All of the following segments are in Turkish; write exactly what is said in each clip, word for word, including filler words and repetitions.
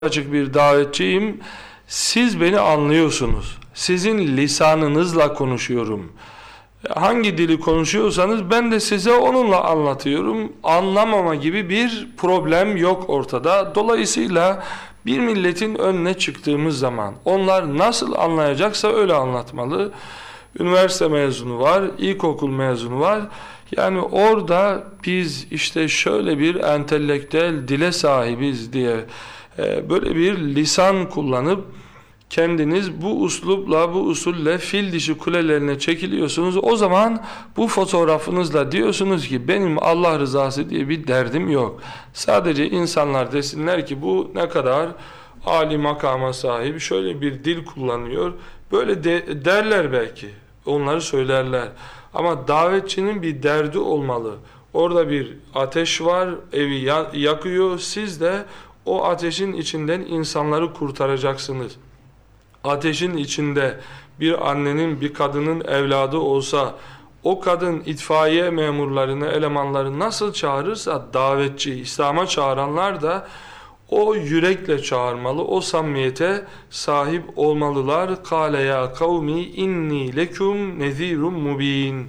açık bir davetçiyim. Siz beni anlıyorsunuz. Sizin lisanınızla konuşuyorum. Hangi dili konuşuyorsanız ben de size onunla anlatıyorum. Anlamama gibi bir problem yok ortada. Dolayısıyla bir milletin önüne çıktığımız zaman onlar nasıl anlayacaksa öyle anlatmalı. Üniversite mezunu var, ilkokul mezunu var. Yani orada biz işte şöyle bir entelektüel dile sahibiz diye e, böyle bir lisan kullanıp kendiniz bu uslupla, bu usulle fil dişi kulelerine çekiliyorsunuz. O zaman bu fotoğrafınızla diyorsunuz ki benim Allah rızası diye bir derdim yok. Sadece insanlar desinler ki bu ne kadar âli makama sahip, şöyle bir dil kullanıyor. Böyle de, derler belki. Onları söylerler. Ama davetçinin bir derdi olmalı. Orada bir ateş var, evi yakıyor. Siz de o ateşin içinden insanları kurtaracaksınız. Ateşin içinde bir annenin, bir kadının evladı olsa, o kadın itfaiye memurlarını, elemanları nasıl çağırırsa davetçi, İslam'a çağıranlar da o yürekle çağırmalı, o samimiyete sahip olmalılar. Kâle ya kavmi inni lekum nezîrum mubîn.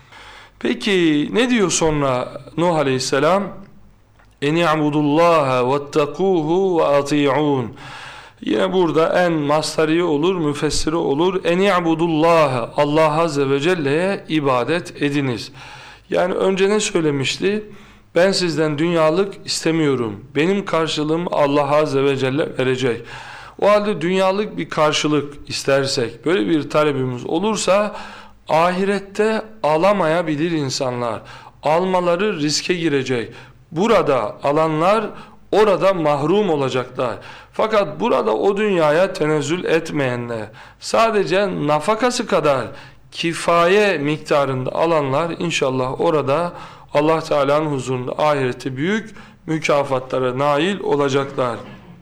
Peki ne diyor sonra Nuh Aleyhisselam? En i'budullâhe vettekûhu ve atî'ûn. Yine burada en mastarı olur, müfessiri olur. En i'budullâhe, Allah Azze ve Celle'ye ibadet ediniz. Yani önce ne söylemişti? Ben sizden dünyalık istemiyorum. Benim karşılığım Allah Azze ve Celle verecek. O halde dünyalık bir karşılık istersek, böyle bir talebimiz olursa ahirette alamayabilir insanlar. Almaları riske girecek. Burada alanlar orada mahrum olacaklar. Fakat burada o dünyaya tenezzül etmeyenler, sadece nafakası kadar kifaye miktarında alanlar inşallah orada Allah Teala'nın huzurunda ahirette büyük mükafatlara nail olacaklar.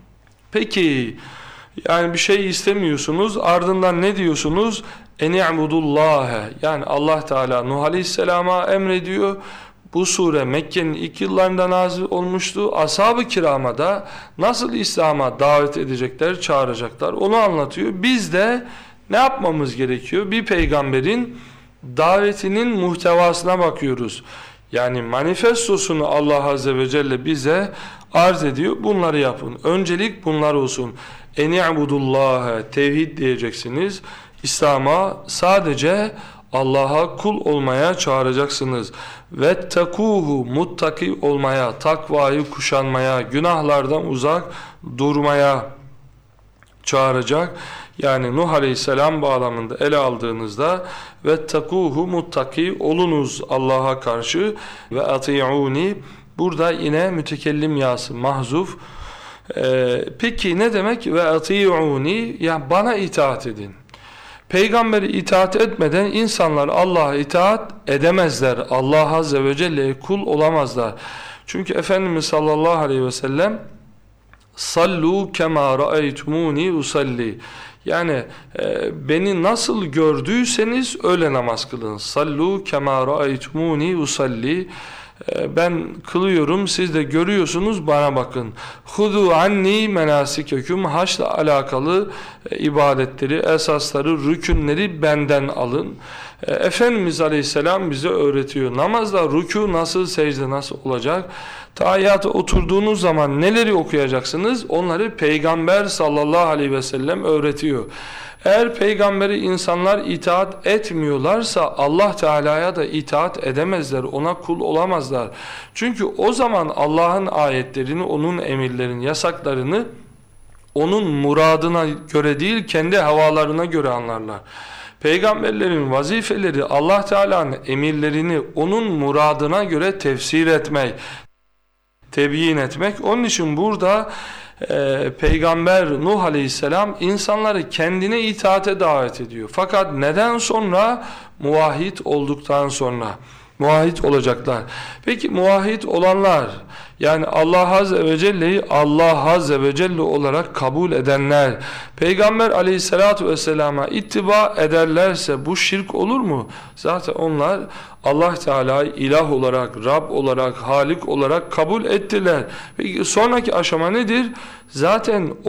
Peki yani bir şey istemiyorsunuz, ardından ne diyorsunuz? En i'budullâhe, yani Allah Teala Nuh Aleyhisselam'a emrediyor. Bu sure Mekke'nin ilk yıllarında nazil olmuştu. Ashab-ı kirama da nasıl İslam'a davet edecekler, çağıracaklar onu anlatıyor. Biz de ne yapmamız gerekiyor? Bir peygamberin davetinin muhtevasına bakıyoruz. Yani manifestosunu Allah Azze ve Celle bize arz ediyor. Bunları yapın. Öncelik bunlar olsun. En i'budullâhe, tevhid diyeceksiniz. İslam'a sadece Allah'a kul olmaya çağıracaksınız. Vettekûhu, muttaki olmaya, takvayı kuşanmaya, günahlardan uzak durmaya çağıracak. Yani Nuh Aleyhisselam bağlamında ele aldığınızda vettekûhu, muttaki olunuz Allah'a karşı ve ati'ûni, burada yine mütekellim yası mahzuf. Ee, peki ne demek ve ati'ûni? Yani bana itaat edin. Peygamberi itaat etmeden insanlar Allah'a itaat edemezler. Allah Azze ve Celle'ye kul olamazlar. Çünkü Efendimiz sallallahu aleyhi ve sellem sallu kema ra'eytumuni usalli, yani e, beni nasıl gördüyseniz öyle namaz kılın. Sallu kema ra'eytumuni usalli, ben kılıyorum, siz de görüyorsunuz, bana bakın. Hudu anni menasikeküm, haçla alakalı ibadetleri, esasları, rükünleri benden alın. Efendimiz Aleyhisselam bize öğretiyor. Namazda rükû nasıl, secde nasıl olacak? Tahiyyata oturduğunuz zaman neleri okuyacaksınız? Onları Peygamber sallallahu aleyhi ve sellem öğretiyor. Eğer peygamberi insanlar itaat etmiyorlarsa Allah Teala'ya da itaat edemezler, ona kul olamazlar. Çünkü o zaman Allah'ın ayetlerini, onun emirlerini, yasaklarını onun muradına göre değil, kendi havalarına göre anlarlar. Peygamberlerin vazifeleri Allah Teala'nın emirlerini onun muradına göre tefsir etmek, tebyin etmek. Onun için burada e, Peygamber Nuh Aleyhisselam insanları kendine itaate davet ediyor. Fakat neden sonra? Muvahhid olduktan sonra. Muvahhid olacaklar. Peki muvahhid olanlar, yani Allah Azze ve Celle'yi Allah Azze ve Celle olarak kabul edenler, Peygamber Aleyhisselatü Vesselam'a ittiba ederlerse bu şirk olur mu? Zaten onlar Allah Teala'yı ilah olarak, Rab olarak, Halik olarak kabul ettiler. Peki sonraki aşama nedir? Zaten